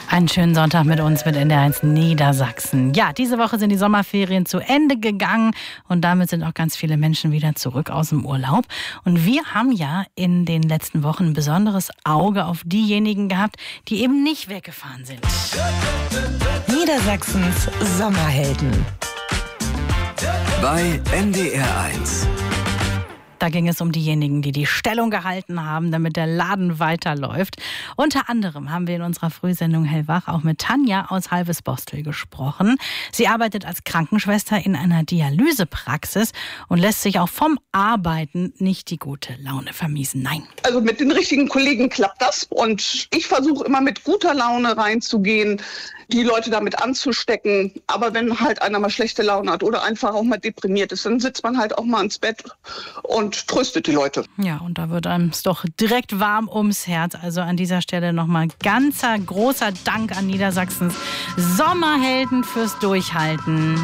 Einen schönen Sonntag mit uns mit NDR1 Niedersachsen. Ja, diese Woche sind die Sommerferien zu Ende gegangen und damit sind auch ganz viele Menschen wieder zurück aus dem Urlaub. Und wir haben ja in den letzten Wochen ein besonderes Auge auf diejenigen gehabt, die eben nicht weggefahren sind. Niedersachsens Sommerhelden bei NDR1. Da ging es um diejenigen, die die Stellung gehalten haben, damit der Laden weiterläuft. Unter anderem haben wir in unserer Frühsendung Hellwach auch mit Tanja aus Halvesbostel gesprochen. Sie arbeitet als Krankenschwester in einer Dialysepraxis und lässt sich auch vom Arbeiten nicht die gute Laune vermiesen. Nein. Also mit den richtigen Kollegen klappt das und ich versuche immer mit guter Laune reinzugehen, die Leute damit anzustecken. Aber wenn halt einer mal schlechte Laune hat oder einfach auch mal deprimiert ist, dann sitzt man halt auch mal ins Bett und tröstet die Leute. Ja, und da wird einem es doch direkt warm ums Herz. Also an dieser Stelle nochmal großer Dank an Niedersachsens Sommerhelden fürs Durchhalten.